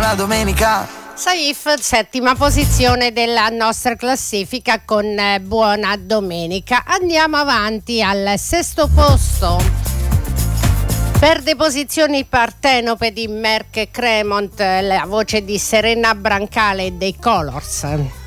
buona domenica. Saif, settima posizione della nostra classifica con Buona Domenica. Andiamo avanti al sesto posto. Perde posizioni Partenope di Merck Cremont, la voce di Serena Brancale dei Colors.